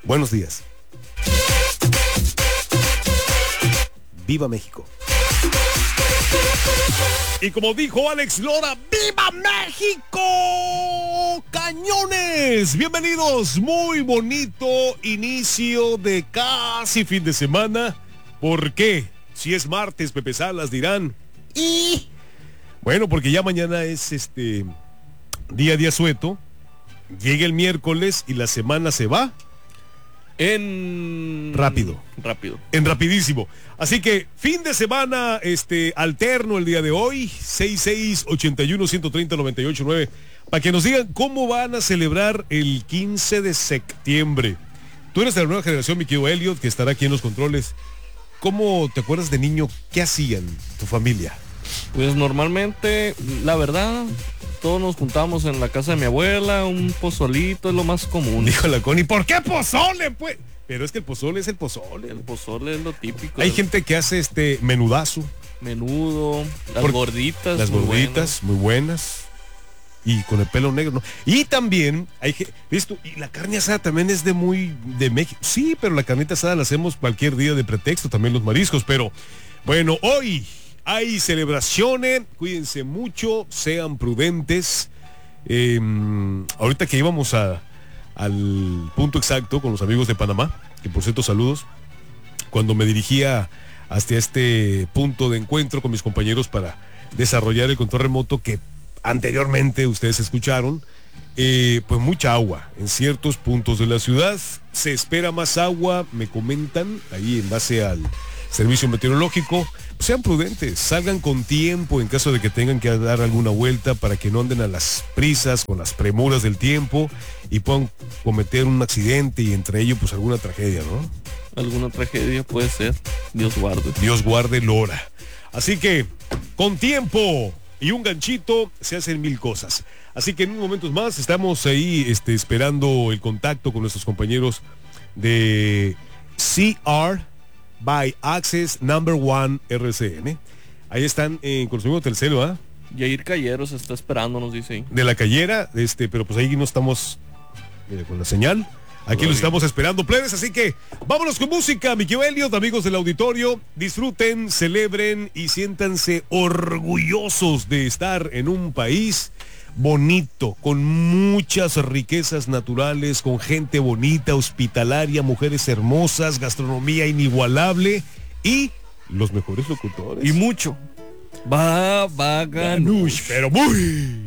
Buenos días. ¡Viva México! Y como dijo Alex Lora, ¡viva México! ¡Cañones! Bienvenidos, muy bonito inicio de casi fin de semana. ¿Por qué? Si es martes, Pepe Salas dirán. Y bueno, porque ya mañana es día sueto. Llega el miércoles y la semana se va en rápido. En rapidísimo. Así que fin de semana alterno el día de hoy, 6681-130-98-9, para que nos digan cómo van a celebrar el 15 de septiembre. Tú eres de la nueva generación, mi querido Elliot, que estará aquí en los controles. ¿Cómo te acuerdas de niño? ¿Qué hacían tu familia? Pues normalmente, la verdad, todos nos juntábamos en la casa de mi abuela, un pozolito es lo más común. Dijo la Connie, ¿por qué pozole, pues? Pero es que el pozole es el pozole. El pozole es lo típico. Hay gente que hace menudazo. Menudo, las gorditas. Las gorditas, muy buenas. Y con el pelo negro, ¿no? Y también, ¿listo? Y la carne asada también es de México. Sí, pero la carnita asada la hacemos cualquier día de pretexto, también los mariscos. Pero, bueno, hoy hay celebraciones, cuídense mucho, sean prudentes. Ahorita que íbamos al punto exacto con los amigos de Panamá, que por cierto saludos, cuando me dirigía hasta este punto de encuentro con mis compañeros para desarrollar el control remoto que anteriormente ustedes escucharon, pues mucha agua en ciertos puntos de la ciudad, se espera más agua, me comentan ahí en base al servicio meteorológico. Sean prudentes, salgan con tiempo en caso de que tengan que dar alguna vuelta para que no anden a las prisas, con las premuras del tiempo y puedan cometer un accidente y entre ellos pues alguna tragedia, ¿no? Alguna tragedia puede ser, Dios guarde. Dios guarde Lora. Así que, con tiempo y un ganchito se hacen mil cosas. Así que en unos momentos más estamos ahí esperando el contacto con nuestros compañeros de CR by Access Number One RCN. Ahí están con los amigos del Telcel, ¿ah? Yair Calleros está esperando, nos dice ahí. De la Callera, pero pues ahí no estamos con la señal. Aquí los estamos esperando, plebes, así que vámonos con música, mi querido Elliot, amigos del auditorio. Disfruten, celebren y siéntanse orgullosos de estar en un país bonito, con muchas riquezas naturales, con gente bonita, hospitalaria, mujeres hermosas, gastronomía inigualable y los mejores locutores. Y mucho. Va, Ganush. Pero muy...